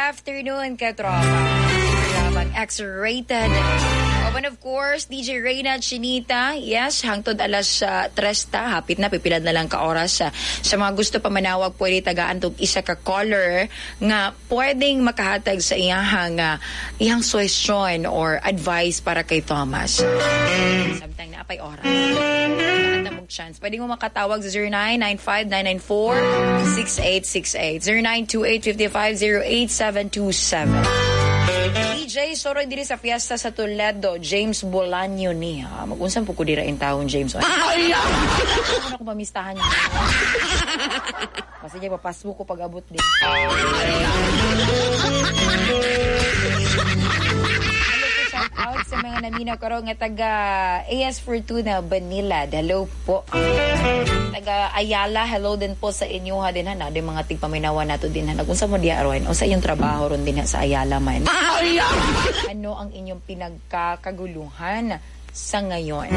afternoon, katropa. Lamang X-rated. And of course, DJ Reyna Chinita. Yes, hangtod alas 3 hapit na, pipilad na lang ka oras. Sa mga gusto pa manawag, pwede tagaan tog isa ka caller nga pwedeng makahatag sa iyang suggestion or advice para kay Thomas. Samtang naapay oras. Natamog chance. Pwede mo makatawag sa 0995-994-6868. 0928-5508-727. DJ, soroy diri sa fiesta sa Toledo, James Bolaño niya. Mag-unsam po ko dira in taon, James. Ay! Ano na kung pamistahan niya? Kasi niya, papasbo ko pag-abot din. Shout out sa mga naminaw karon nga taga AS Fortuna, Banilad. Hello po. Taga Ayala, hello din po sa inyo ha din ha. Na din mga tigpaminawa nato din ha. Nagunsa mo diya Arwen? O sa inyong trabaho ron din ha sa Ayala man. Ano ang inyong pinagkakaguluhan sa ngayon?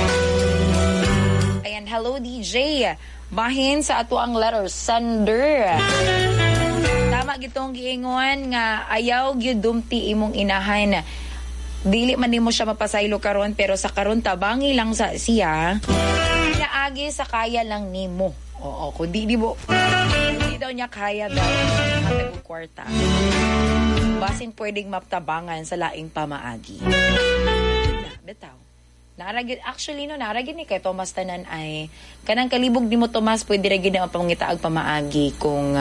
Ayan, hello DJ. Bahin sa ato ang letter sender. Tama gitong giingon nga ayaw gyud dumti imong inahan. Dili man nimo siya mapasaylo karon pero sa karon tabangi lang sa siya. Pinaagi sa kaya lang nimo. Oo, kundi di daw niya kaya daw matag kwarta. Basin pwedeng maptabangan sa laing pamaagi. Betaw. Actually naragid ni kay Thomas tanan ay kanang kalibog nimo Thomas pwede ra gid na pamangitaag pamaagi kung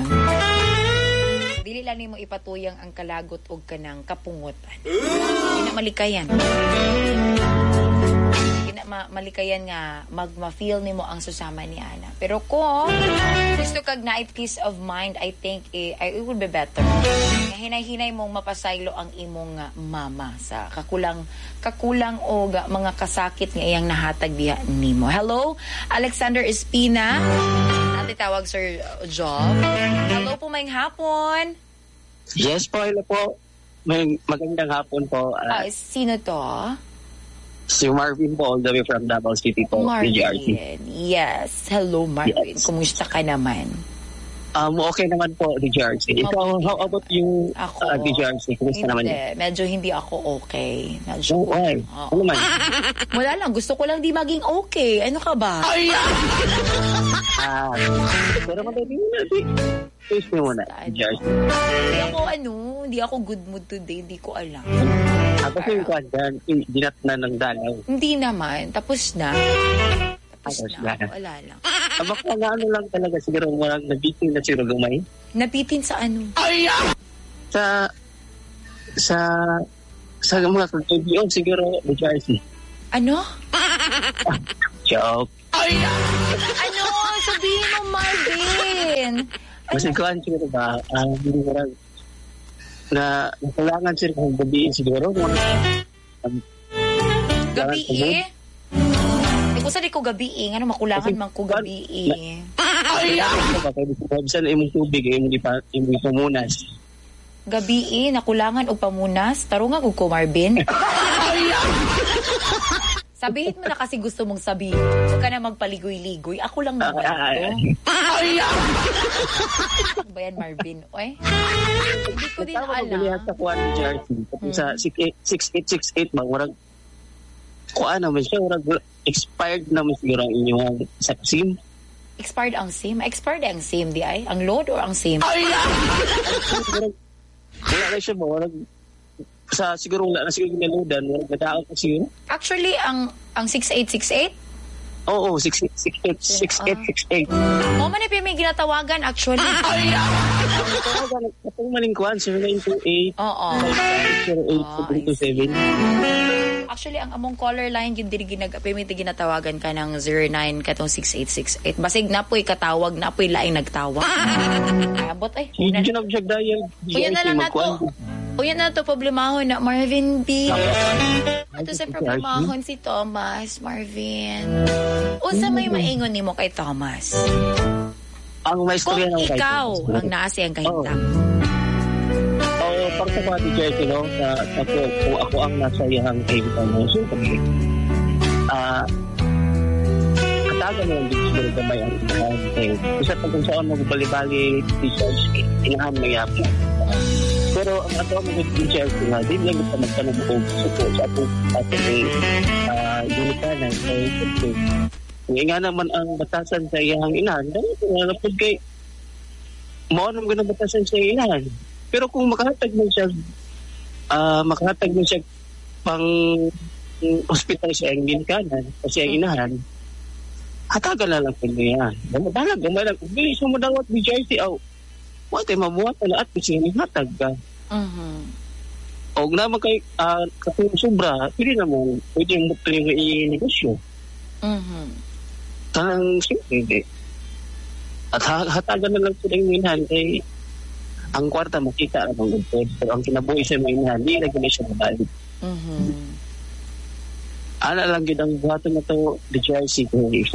dili lang nimo ipatuyang ang kalagot og kanang kapungutan. Ina malikayan. Malikayan nga magma-feel nimo ang susama ni Ana. Pero kung gusto kag na peace of mind, I think it would be better. Hinay-hinay mong mapasaylo ang imong mama sa kakulang o mga kasakit nga iyang nahatag diha nimo. Hello, Alexander Espina. Natin tawag Sir Job. Hello po, mayang hapon. Yes po, hello po. Magandang hapon po. Sino to? Si Marvin po, all the way from Davao City po. Marvin, yes. Hello, Marvin. Yes. Kumusta ka naman? Okay naman po, DJRC. Ikaw, how about yung DJRC? Kumusta naman yun? Medyo hindi ako okay. Why? Ano man? Wala lang. Gusto ko lang di maging okay. Ano ka ba? Pero madali mo na. Face mo muna, DJRC. Hindi ako good mood today. Hindi ko alam. Kasi yung kwan, dinat na ng dalaw. Hindi naman. Tapos na. Wala lang. Baka na ano lang talaga siguro walang nabitin na siguro gamay. Nabitin sa ano? Sa mga kagbiyon siguro DJRC. Ano? Joke. Ano? Sabihin mo, Marvin. Kasi kwan siguro ba, hindi mo lang na kailangan sila kung gabiin siguro. Gabi Kung saan ko gabi ano makulangan man ko gabi Saan imong tubig, imong pamunas. Gabi nakulangan og pamunas. Tarungan ko Marvin. Sabihin mo na kasi gusto mong sabihin. Huwag ka na magpaligoy-ligoy. Ako lang naman ito. Bayan Marvin. Oy? Hindi ko din alam. Sa 6868 bang warag kuan naman siya, warag expired naman siguro ang inyong sa SIM. Expired ang SIM? Expired ang SIM di ay? Ang load or ang SIM? Wala na siya ba? Warag sa siguro wala na siguro ginaloadan, warag nataon ko siguro. Actually, ang 6868? Oo, 6868. Man may ginatawagan actually. Kapag malingkuhan, 0928. Oo. 0827. Actually, ang among caller line, yung ginatawagan ka ng 09 katong 6868. Basig na po'y katawag, na po'y laing nagtawag. Abot ay. Hindi na siya dahil. Uyan na lang na to. Uyan na to, problemahon na Marvin B. Ito sa problemahon si Thomas, Marvin. Unsa may maingon ni mo kay Thomas? Ang may istorya kung ikaw ang naasi ang kahintang. Pag sa mga teacher, kung ako ang nasa iyang kahintang mo, so, katagan mo yung siguro gamay ang inahan. Isa pag kung saan mo bali-bali teachers, inahan mo yapon. Pero ang ato ang mga Chelsea nga, di lang ito magtanong ko sa atong ginikanan. Kung nga naman ang batasan sa iyang inahan, dahil napod kay maunang ganang batasan sa iyang inahan. Pero kung makahatag mo siya pang hospital sa iyang ginikanan o sa iyang inahan, hatagan na lang po niya. Gamay lang. Kung bilis mo dawat ni Jersey, wala tayo mabuhat na lahat kasi hatag ka. O naman kay kapag sobra, pwede naman, pwede mo ito yung i-negosyo. Tanang simple. At hatagan na lang po ng minahan kay ang kwarta makita ang gudpod. Pero ang kinabuhi sa minahan, di lagi na siya mabalik. Ana lang yun ang buhaton na ito, the Jersey,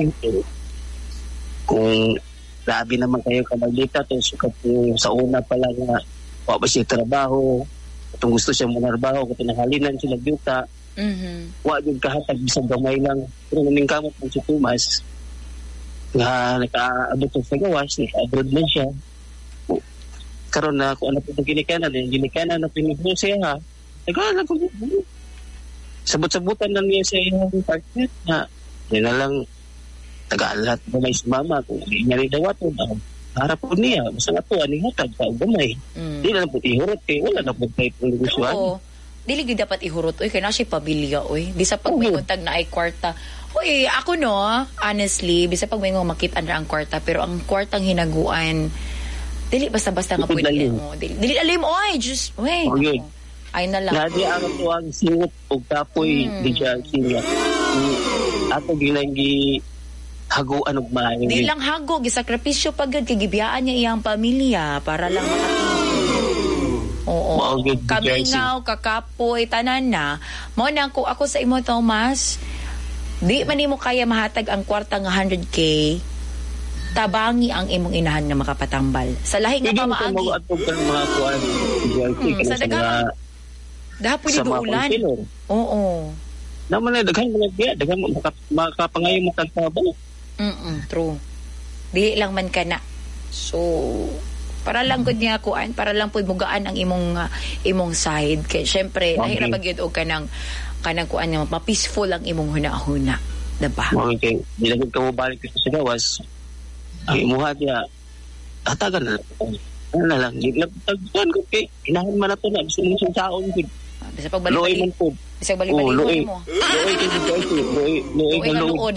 kung grabe naman kayo kamaglita to sa una pa lang na wala siya trabaho, kung gusto siya manarbaho, kung tinahalinan sila duta, wala yung kahatag bisang gamay lang. Pero naming kamot ng si Tomas nga naka-abot sa gawas, naka-abroad na siya. Karoon na kung ano po yung ginikanan na pinagbo siya ha, nag-aalag ko sabot-sabutan lang niya sa iyong partner na yun na lang taga-alat gamay si mama kung hindi niya rin dawato harap po niya basta nga to aning hatag sa gamay di na po ihurot kay wala na po kayo pong negosyoan. Oo, dili gyud dapat ihurot kay na siya pamilya bisa pag may untag na ay kwarta ako no honestly bisa pag may makita na ang kwarta pero ang kwartang hinaguan dili basta-basta nga pwede dili alim just wait ay na lang. Nadi ang ito ang singot o kapoy di dyan siya. Ato ginagi haguan og maayo. Di lang hago, gisakripisyo pagod, kigibiyaan niya iyang pamilya para lang makatingin. Oo. Kamingaw, kakapoy, tanan na. Mo na ako sa imo, Thomas, di man mo kaya mahatag ang kwarta nga 100K, tabangi ang imong inahan nga makapatambal. Sa lahi nga pamaagi. Hindi mo atog kang mga kuwan. Sa dagang dapat pwede duulan. Oo. Naman na, daghan mo nagbiya. Daghan mo makapangayong matagpabalik. True. Dili lang man ka na. So, para lang gud niya kuan, para lang pud mugaan ang imong side. Kay syempre, nahira pagyud og kanang kuan nga ma-peaceful ang imong hunahuna. Diba? Okay. Di lang ka mo balik sa gawas. Ang imuha diya, hatagan na lang. Ano na lang. Tagpuan ko kay inahan man na to na. Gusto mo siyang saon ko. Bisa pagbalik-balik. Loy man po. Bisa balik-balik mo. Loy ka luod.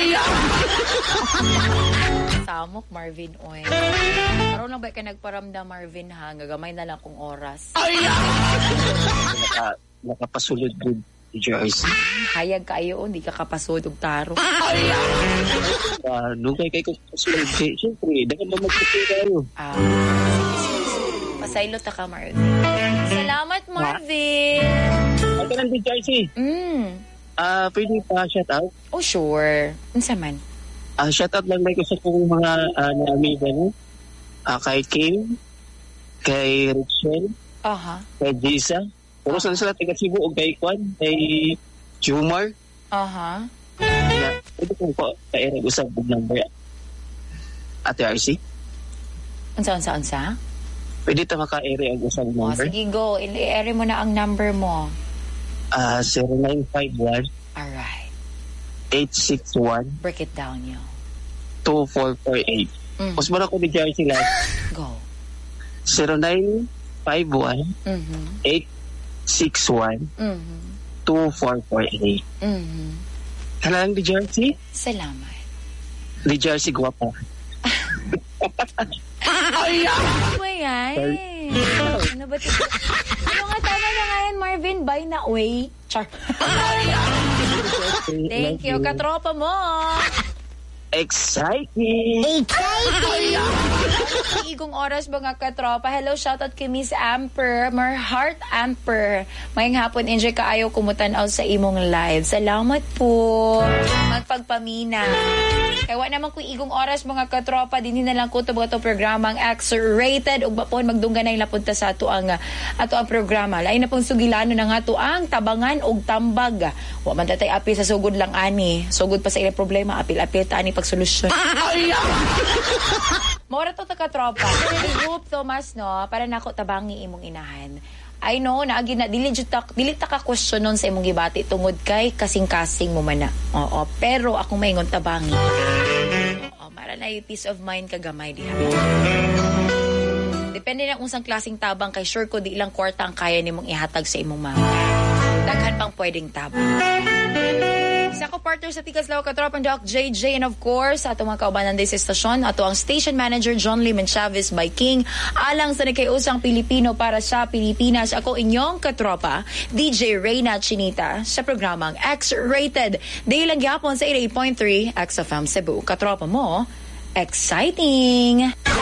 Samok, Marvin, oy. Karoon lang ba ka nagparamdam, Marvin, ha? Gagamay na lang kung oras. Nakapasulod good, Jersey. Hayag kayo, hindi ka kapasod og taro. Nungkay kayo kapasulod. Siyempre, dagan mo magpapay kayo. Pasaylo ta ka, Marvin. Salamat, Marvin. Ako lang din, Jersey. Pwede pa shout out? Oh, sure. Unsa man? Shout out lang ko sa kong mga amiga no? Kay Kim, kay Richel, kay Jisa. Puro saan sila taga Cebu o kay Kwan, kay Jumar. Pwede kong ka-erag usap ng number. Ate RC? Unsa? Pwede ito maka-ere ang usang number. Sige, go. I-ere mo na ang number mo. 0951 Alright. 861 Break it down, yo. 2448. Mas mara ko ni Jersey lang. Go. 0951 861 2448. Halang di Jersey? Salamat. Di Jersey guwapa. Ano yan? Ano ba ito? Ano nga tama na nga yan, Marvin? Bye na, way. Char. Thank you, katropa mo. Exciting! Igong oras mga katropa. Hello, shoutout kay Miss Amper, my heart Amper. Mayang hapon, enjoy ka ayaw kumutan-out sa imong live. Salamat po. Magpagpamina. Kaya wa naman kung igong oras mga katropa, din na lang ko ito mga programang X-rated. Ug bapon magdunggan na napunta sa ato ang programa. Lain na pong sugilano na nga ito ang tabangan og tambag. Wa man tatay apil sa sugod lang ani. Sugod pa sa ilang problema, apil-apil ta ani pagsolusyon. Mora to katropa. I hope, Thomas, no, para nako tabangi imong inahan. I know na agi na dili ta ka question nun sa imong gibati tungod kay kasing-kasing mo man na. Oo, pero ako maingon tabangi. Oo, para na yung peace of mind kagamay diha. Depende na kung sang klaseng tabang kay sure ko di ilang kwarta ang kaya nimong ihatag sa imong mama. Daghan pang pwedeng tabang. Sa ko partner sa Tigaslaw Katropang Doc JJ, and of course ato mga kaubanan din sa estasyon, ato ang station manager John Liman Chavez by King, alang sa nakiusang Pilipino para sa Pilipinas. Ako inyong katropa DJ Reyna Chinita sa programang X-Rated dahil lang gyapon sa 88.3 XFM Cebu. Katropa mo, exciting!